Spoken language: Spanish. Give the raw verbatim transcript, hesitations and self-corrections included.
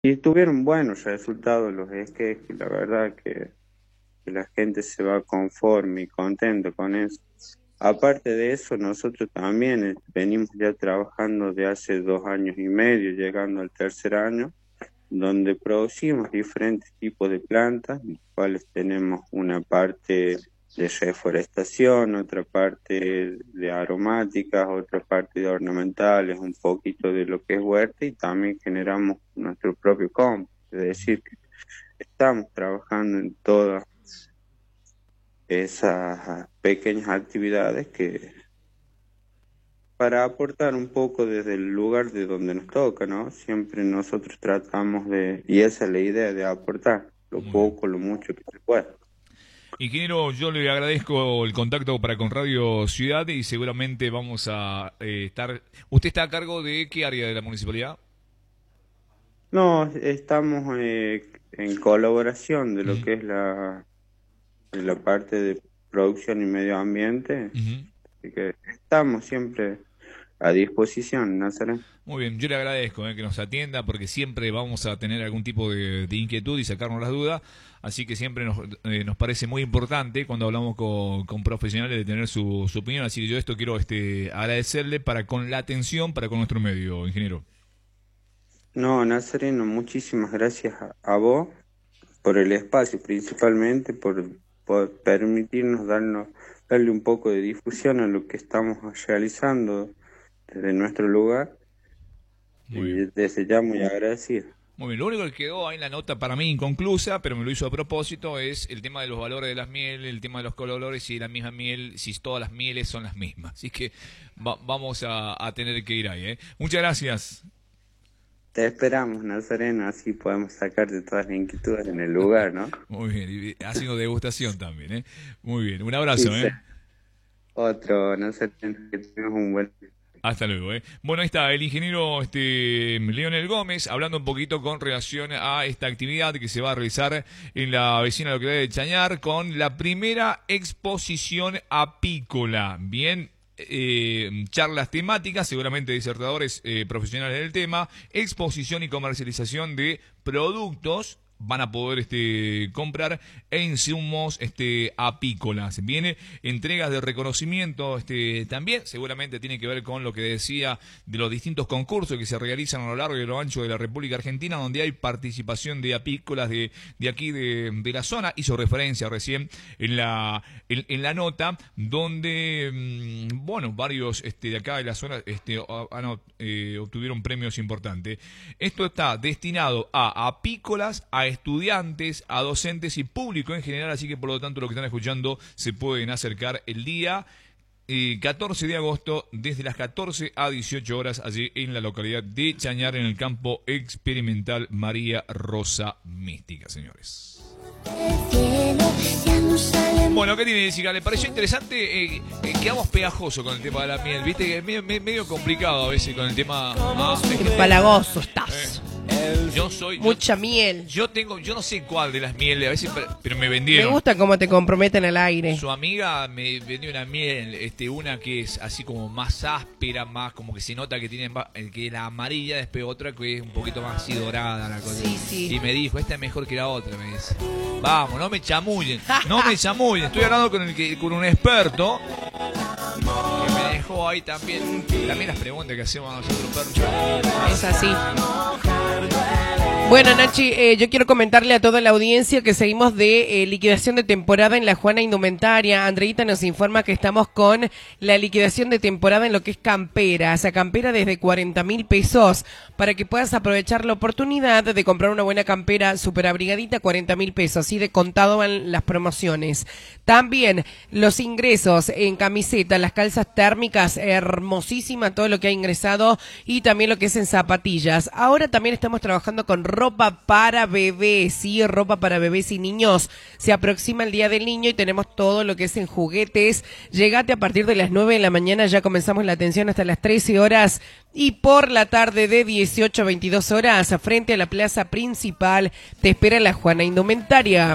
Y tuvieron buenos resultados los sketches, la verdad que, que la gente se va conforme y contento con eso. Aparte de eso, nosotros también eh, venimos ya trabajando de hace dos años y medio, llegando al tercer año, donde producimos diferentes tipos de plantas, los cuales tenemos una parte de reforestación, otra parte de aromáticas, otra parte de ornamentales, un poquito de lo que es huerta y también generamos nuestro propio compost. Es decir, que estamos trabajando en todas esas pequeñas actividades que para aportar un poco desde el lugar de donde nos toca, ¿no? Siempre nosotros tratamos de, y esa es la idea, de aportar lo Muy bien. poco, lo mucho que se pueda. Ingeniero, yo le agradezco el contacto para con Radio Ciudad y seguramente vamos a eh, estar... ¿Usted está a cargo de qué área de la municipalidad? No, estamos eh, en colaboración de lo Ujú, que es la, de la parte de producción y medio ambiente, ujú. así que estamos siempre a disposición, Nazaret. Muy bien, yo le agradezco eh, que nos atienda porque siempre vamos a tener algún tipo de, de inquietud y sacarnos las dudas, así que siempre nos, eh, nos parece muy importante cuando hablamos con, con profesionales de tener su, su opinión, así que yo esto quiero este, agradecerle para con la atención para con nuestro medio, ingeniero. No, Nazareno, muchísimas gracias a, a vos por el espacio, principalmente por, por permitirnos darnos, darle un poco de difusión a lo que estamos realizando desde nuestro lugar Muy y bien. desde ya muy agradecido. Muy bien, lo único que quedó ahí en la nota para mí inconclusa, pero me lo hizo a propósito, es el tema de los valores de las mieles, el tema de los colores, si la misma miel, si todas las mieles son las mismas. Así que va- vamos a, a tener que ir ahí. ¿eh? Muchas gracias. Te esperamos, Nazareno, así podemos sacarte todas las inquietudes en el lugar, ¿no? Muy bien, y haciendo degustación también. ¿eh? Muy bien, un Sí, abrazo. sí. ¿eh? Otro, Nazareno, que tengas un buen... Hasta luego. ¿eh? Bueno, ahí está el ingeniero este, Leonel Gómez hablando un poquito con relación a esta actividad que se va a realizar en la vecina localidad de Chañar con la primera exposición apícola. Bien, eh, charlas temáticas, seguramente disertadores eh, profesionales del tema, exposición y comercialización de productos van a poder este, comprar e insumos este, apícolas. Viene entregas de reconocimiento este, también, seguramente tiene que ver con lo que decía de los distintos concursos que se realizan a lo largo y a lo ancho de la República Argentina, donde hay participación de apícolas de, de aquí de, de la zona. Hizo referencia recién en la, en, en la nota, donde, mmm, bueno, varios este, de acá de la zona este, han, eh, obtuvieron premios importantes. Esto está destinado a apícolas, a estudiantes, a docentes y público en general, así que por lo tanto lo que están escuchando se pueden acercar el día eh, catorce de agosto desde las catorce a dieciocho horas allí en la localidad de Chañar en el campo experimental María Rosa Mística, señores. Bueno, ¿qué tiene Jessica? ¿Le pareció interesante? Eh, eh, quedamos pegajosos con el tema de la miel, viste que es medio, medio complicado a veces con el tema. Ah, Empalagoso estás. eh, yo soy yo, Mucha miel. yo tengo, yo no sé cuál de las mieles, a veces, pero, pero me Me vendieron. gusta cómo te comprometen al aire. Su amiga me vendió una miel, este, una que es así como más áspera, más como que se nota que tiene más- eh, que la amarilla, después otra que es un poquito más así dorada la cosa. Sí, sí. Y me dijo, esta es mejor que la otra, me dice. Vamos, no me chamullen, no me chamullen. Estoy hablando con el que, con un experto que me dejó ahí también. También las preguntas que hacemos a nosotros, perros. Es así. Bueno, Nachi, eh, yo quiero comentarle a toda la audiencia que seguimos de eh, liquidación de temporada en la Juana Indumentaria. Andreita nos informa que estamos con la liquidación de temporada en lo que es campera. O sea, campera desde cuarenta mil pesos para que puedas aprovechar la oportunidad de comprar una buena campera super abrigadita, cuarenta mil pesos. Así de contado van las promociones. También los ingresos en camiseta, las calzas térmicas, hermosísima todo lo que ha ingresado y también lo que es en zapatillas. Ahora también estamos trabajando con ropa para bebés, sí, ropa para bebés y niños. Se aproxima el Día del Niño y tenemos todo lo que es en juguetes. Llegate a partir de las nueve de la mañana, ya comenzamos la atención hasta las trece horas y por la tarde de dieciocho a veintidós horas frente a la plaza principal te espera la Juana Indumentaria.